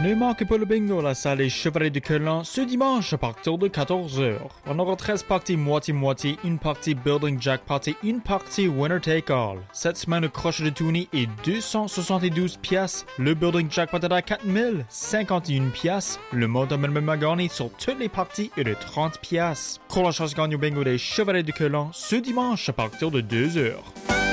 Ne manquez pas le bingo à la salle des Chevalets de Queulan ce dimanche à partir de 14h. On aura 13 parties moitié-moitié, une partie Building Jackpot et une partie Winner Take All. Cette semaine, le crochet de Toonie est 272 piastres. Le Building Jackpot est à 4051 piastres. Le montant minimum à gagner sur toutes les parties est de 30 piastres. Cours la chance gagne au bingo des Chevalets de Queulan ce dimanche à partir de 2h.